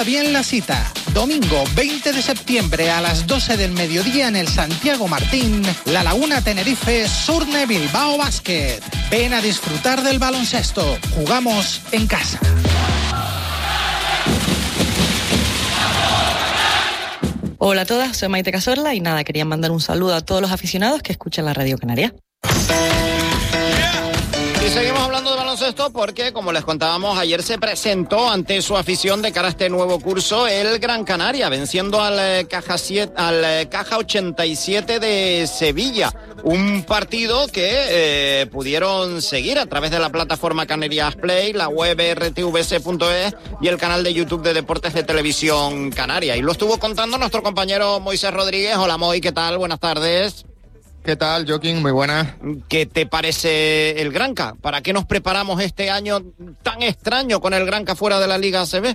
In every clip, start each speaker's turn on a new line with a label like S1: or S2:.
S1: Bien la cita, domingo 20 de septiembre a las 12 del mediodía en el Santiago Martín, La Laguna Tenerife, Surne Bilbao Basket. Ven a disfrutar del baloncesto, jugamos en casa.
S2: Hola a todas, soy Maite Cazorla y nada, quería mandar un saludo a todos los aficionados que escuchan la Radio Canaria.
S3: Y seguimos hablando de baloncesto porque, como les contábamos, ayer se presentó ante su afición de cara a este nuevo curso el Gran Canaria, venciendo al Caja 87 de Sevilla. Un partido que pudieron seguir a través de la plataforma Canarias Play, la web rtvc.es y el canal de YouTube de Deportes de Televisión Canaria. Y lo estuvo contando nuestro compañero Moisés Rodríguez. Hola, Moy, ¿qué tal? Buenas tardes.
S4: ¿Qué tal, Joaquín? Muy buenas.
S3: ¿Qué te parece el Granca? ¿Para qué nos preparamos este año tan extraño con el Granca fuera de la Liga ACB?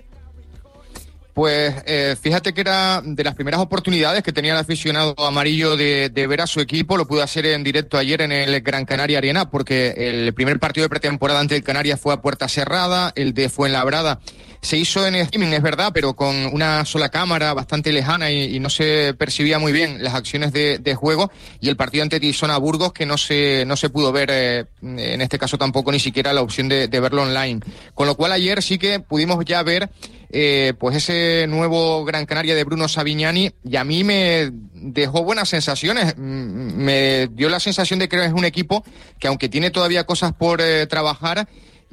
S4: Pues fíjate que era de las primeras oportunidades que tenía el aficionado amarillo de ver a su equipo. Lo pude hacer en directo ayer en el Gran Canaria Arena, porque el primer partido de pretemporada ante el Canarias fue a puerta cerrada, el de Fuenlabrada se hizo en streaming, es verdad, pero con una sola cámara bastante lejana y no se percibía muy bien las acciones de juego, y el partido ante Tizona Burgos que no se pudo ver, en este caso tampoco ni siquiera la opción de verlo online. Con lo cual ayer sí que pudimos ya ver pues ese nuevo Gran Canaria de Bruno Savignani, y a mí me dejó buenas sensaciones. Me dio la sensación de que es un equipo que, aunque tiene todavía cosas por trabajar,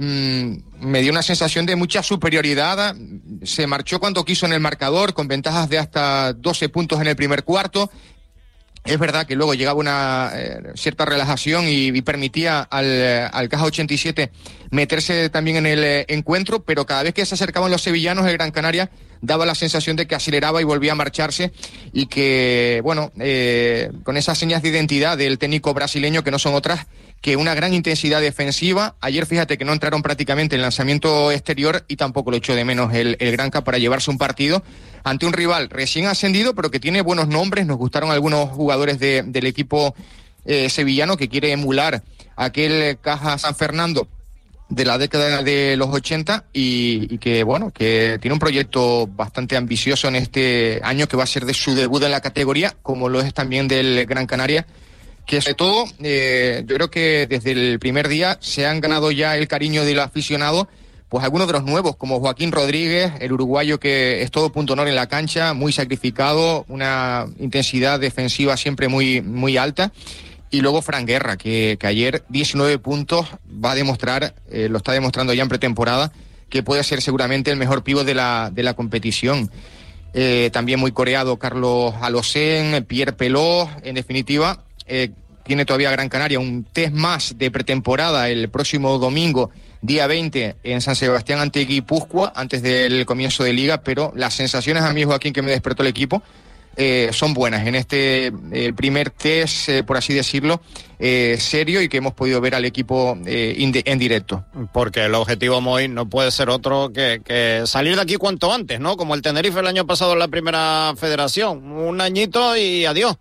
S4: me dio una sensación de mucha superioridad. Se marchó cuando quiso en el marcador, con ventajas de hasta 12 puntos en el primer cuarto. Es verdad que luego llegaba una cierta relajación y permitía al Caja 87 meterse también en el encuentro, pero cada vez que se acercaban los sevillanos, el Gran Canaria daba la sensación de que aceleraba y volvía a marcharse, y que, bueno, con esas señas de identidad del técnico brasileño, que no son otras que una gran intensidad defensiva. Ayer fíjate que no entraron prácticamente en lanzamiento exterior, y tampoco lo echó de menos el Granca para llevarse un partido ante un rival recién ascendido, pero que tiene buenos nombres. Nos gustaron algunos jugadores del equipo sevillano, que quiere emular aquel Caja San Fernando de la década de los 80, y que, bueno, que tiene un proyecto bastante ambicioso en este año, que va a ser de su debut en la categoría, como lo es también del Gran Canaria, que sobre todo yo creo que desde el primer día se han ganado ya el cariño del aficionado, pues algunos de los nuevos, como Joaquín Rodríguez, el uruguayo, que es todo punto honor en la cancha, muy sacrificado, una intensidad defensiva siempre muy, muy alta. Y luego Fran Guerra, que ayer 19 puntos va a demostrar, lo está demostrando ya en pretemporada, que puede ser seguramente el mejor pívot de la competición. También muy coreado Carlos Alocén, Pierre Peló. En definitiva, tiene todavía Gran Canaria un test más de pretemporada el próximo domingo, día 20, en San Sebastián ante Guipúzcoa, antes del comienzo de Liga, pero las sensaciones, a mí, Joaquín, que me despertó el equipo, son buenas en este primer test, por así decirlo, serio, y que hemos podido ver al equipo en directo.
S3: Porque el objetivo, Moy, no puede ser otro que salir de aquí cuanto antes, ¿no? Como el Tenerife el año pasado en la primera federación, un añito y adiós.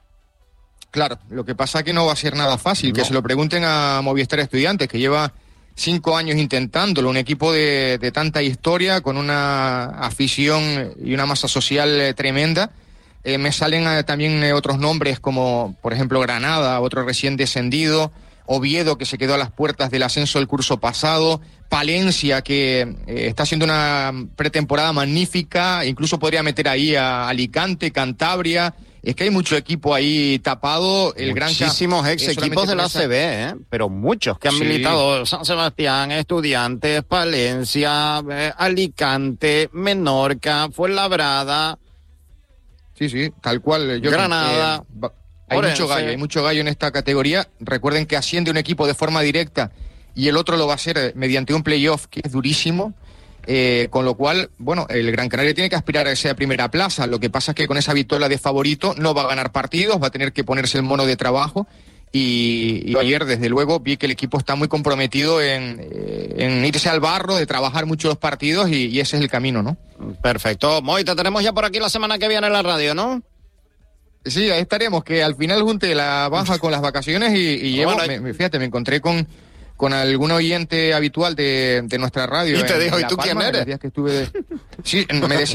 S4: Claro, lo que pasa es que no va a ser nada fácil, no. Que se lo pregunten a Movistar Estudiantes, que lleva 5 años intentándolo, un equipo de tanta historia, con una afición y una masa social tremenda. Me salen también otros nombres, como por ejemplo Granada, otro recién descendido, Oviedo, que se quedó a las puertas del ascenso el curso pasado, Palencia, que está haciendo una pretemporada magnífica, incluso podría meter ahí a Alicante, Cantabria. Es que hay mucho equipo ahí tapado. El
S3: muchísimos ex equipos de la ACB, pero muchos que han militado: San Sebastián, Estudiantes, Palencia, Alicante, Menorca, Fuenlabrada.
S4: Sí, tal cual.
S3: Granada.
S4: Hay mucho gallo en esta categoría. Recuerden que asciende un equipo de forma directa y el otro lo va a hacer mediante un playoff que es durísimo. Con lo cual, bueno, el Gran Canaria tiene que aspirar a esa primera plaza. Lo que pasa es que con esa victoria de favorito no va a ganar partidos, va a tener que ponerse el mono de trabajo. Y ayer, desde luego, vi que el equipo está muy comprometido en irse al barro, de trabajar mucho los partidos, y ese es el camino, ¿no?
S3: Perfecto. Moy, te tenemos ya por aquí la semana que viene en la radio, ¿no?
S4: Sí, ahí estaremos, que al final junté la baja con las vacaciones y llevo, fíjate, me encontré con con algún oyente habitual de nuestra radio.
S3: Y te dijo, ¿y tú quién eres?
S4: Sí, me decía